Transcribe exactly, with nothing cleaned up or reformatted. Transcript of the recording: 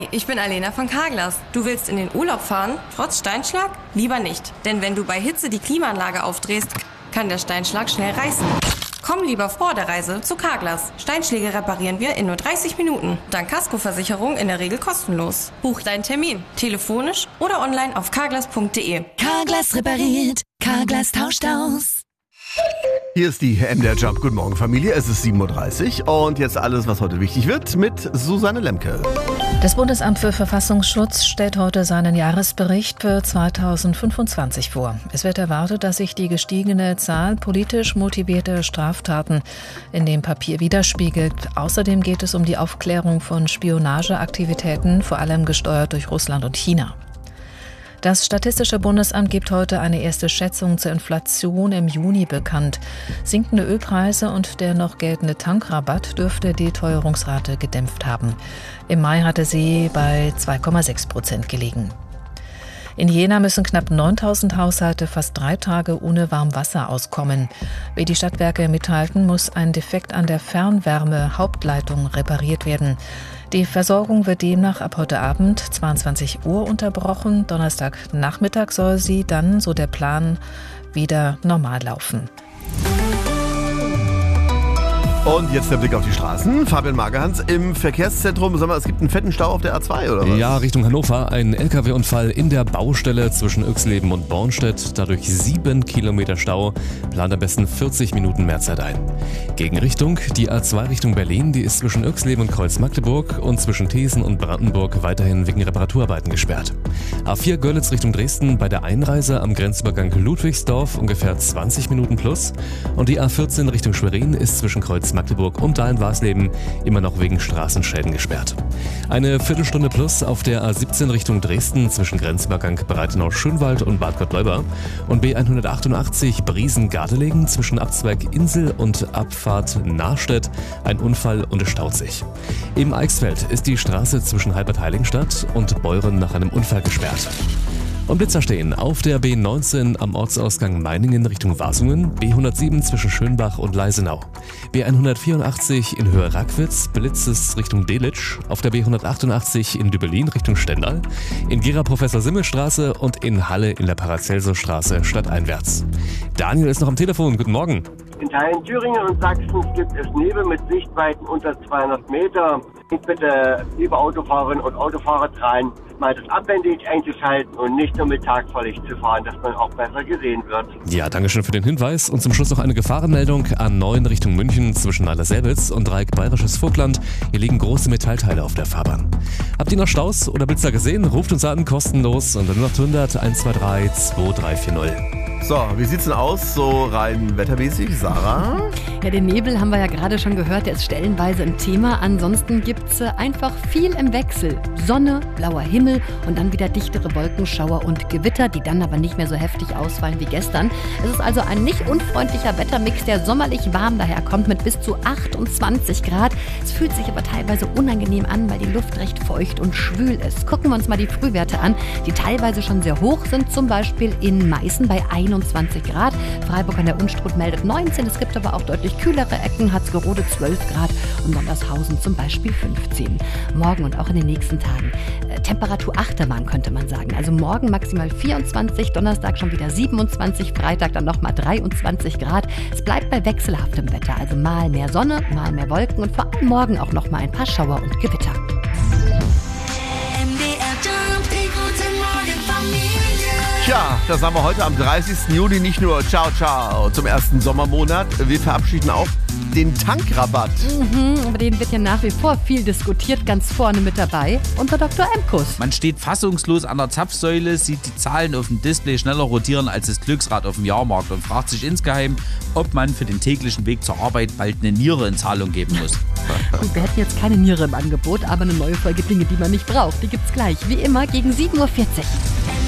Ich bin Alena von Carglass. Du willst in den Urlaub fahren, trotz Steinschlag? Lieber nicht. Denn wenn du bei Hitze die Klimaanlage aufdrehst, kann der Steinschlag schnell reißen. Komm lieber vor der Reise zu Carglass. Steinschläge reparieren wir in nur dreißig Minuten. Dank Kaskoversicherung in der Regel kostenlos. Buch deinen Termin, telefonisch oder online auf carglass punkt de. Carglass repariert, Carglass tauscht aus. Hier ist die M D R Jump. Guten Morgen, Familie. Es ist sieben Uhr dreißig und jetzt alles, was heute wichtig wird, mit Susanne Lemke. Das Bundesamt für Verfassungsschutz stellt heute seinen Jahresbericht für zweitausendfünfundzwanzig vor. Es wird erwartet, dass sich die gestiegene Zahl politisch motivierter Straftaten in dem Papier widerspiegelt. Außerdem geht es um die Aufklärung von Spionageaktivitäten, vor allem gesteuert durch Russland und China. Das Statistische Bundesamt gibt heute eine erste Schätzung zur Inflation im Juni bekannt. Sinkende Ölpreise und der noch geltende Tankrabatt dürfte die Teuerungsrate gedämpft haben. Im Mai hatte sie bei zwei Komma sechs Prozent gelegen. In Jena müssen knapp neuntausend Haushalte fast drei Tage ohne Warmwasser auskommen. Wie die Stadtwerke mitteilten, muss ein Defekt an der Fernwärme-Hauptleitung repariert werden. Die Versorgung wird demnach ab heute Abend zweiundzwanzig Uhr unterbrochen. Donnerstagnachmittag soll sie dann, so der Plan, wieder normal laufen. Und jetzt der Blick auf die Straßen. Fabian Magerhans im Verkehrszentrum. Sag mal, es gibt einen fetten Stau auf der A zwei, oder was? Ja, Richtung Hannover. Ein L K W-Unfall in der Baustelle zwischen Yxleben und Bornstedt. Dadurch sieben Kilometer Stau. Plant am besten vierzig Minuten mehr Zeit ein. Gegenrichtung, die A zwei Richtung Berlin. Die ist zwischen Yxleben und Kreuz-Magdeburg und zwischen Thesen und Brandenburg weiterhin wegen Reparaturarbeiten gesperrt. A vier Görlitz Richtung Dresden bei der Einreise am Grenzübergang Ludwigsdorf ungefähr zwanzig Minuten plus. Und die A vierzehn Richtung Schwerin ist zwischen Kreuz Magdeburg und Dahlen-Warsleben immer noch wegen Straßenschäden gesperrt. Eine Viertelstunde plus auf der A siebzehn Richtung Dresden zwischen Grenzübergang Breitenau-Schönwald und Bad Gottleuba und B hundertachtundachtzig Briesen-Gardelegen zwischen Abzweig Insel und Abfahrt Nahrstedt ein Unfall und es staut sich. Im Eichsfeld ist die Straße zwischen Halbert-Heiligenstadt und Beuren nach einem Unfall gesperrt. Und Blitzer stehen auf der B neunzehn am Ortsausgang Meiningen Richtung Wasungen, B hundertsieben zwischen Schönbach und Leisenau, B hundertvierundachtzig in Höhe Rackwitz, Blitzes Richtung Delitzsch, auf der B hundertachtundachtzig in Dübelin Richtung Stendal, in Gera Professor-Simmel-Straße und in Halle in der Paracelsus-Straße stadteinwärts. Daniel ist noch am Telefon, guten Morgen. In Teilen Thüringen und Sachsen gibt es Nebel mit Sichtweiten unter zweihundert Meter. Bitte, liebe Autofahrerinnen und Autofahrer, rein, mal das abwendig einzuschalten und nicht nur mit Tagfahrlicht zu fahren, dass man auch besser gesehen wird. Ja, danke schön für den Hinweis. Und zum Schluss noch eine Gefahrenmeldung. A neun Richtung München zwischen Weiler-Selbitz und Dreieck Bayerisches Vogtland. Hier liegen große Metallteile auf der Fahrbahn. Habt ihr noch Staus oder Blitzer gesehen? Ruft uns an, kostenlos unter null acht hundert eins zwei drei zwei drei vier null. So, wie sieht's denn aus, so rein wettermäßig, Sarah? Ja, den Nebel haben wir ja gerade schon gehört, der ist stellenweise ein Thema. Ansonsten gibt's einfach viel im Wechsel. Sonne, blauer Himmel und dann wieder dichtere Wolkenschauer und Gewitter, die dann aber nicht mehr so heftig ausfallen wie gestern. Es ist also ein nicht unfreundlicher Wettermix, der sommerlich warm daherkommt mit bis zu achtundzwanzig Grad. Es fühlt sich aber teilweise unangenehm an, weil die Luft recht feucht und schwül ist. Gucken wir uns mal die Frühwerte an, die teilweise schon sehr hoch sind, zum Beispiel in Meißen bei einundzwanzig Grad. Freiburg an der Unstrut meldet neunzehn. Es gibt aber auch deutlich kühlere Ecken. Harzgerode zwölf Grad und Sondershausen zum Beispiel fünfzehn. Morgen und auch in den nächsten Tagen äh, Temperatur Achterbahn könnte man sagen. Also morgen maximal vierundzwanzig, Donnerstag schon wieder siebenundzwanzig, Freitag dann nochmal dreiundzwanzig Grad. Es bleibt bei wechselhaftem Wetter. Also mal mehr Sonne, mal mehr Wolken und vor allem morgen auch nochmal ein paar Schauer und Gewitter. Tja, das haben wir heute am dreißigsten Juli nicht nur Ciao Ciao zum ersten Sommermonat. Wir verabschieden auch den Tankrabatt. Mhm, über den wird ja nach wie vor viel diskutiert, ganz vorne mit dabei. Unser Doktor Emkus. Man steht fassungslos an der Zapfsäule, sieht die Zahlen auf dem Display schneller rotieren als das Glücksrad auf dem Jahrmarkt und fragt sich insgeheim, ob man für den täglichen Weg zur Arbeit bald eine Niere in Zahlung geben muss. Gut, wir hätten jetzt keine Niere im Angebot, aber eine neue Folge Dinge, die man nicht braucht, die gibt's gleich. Wie immer gegen sieben Uhr vierzig.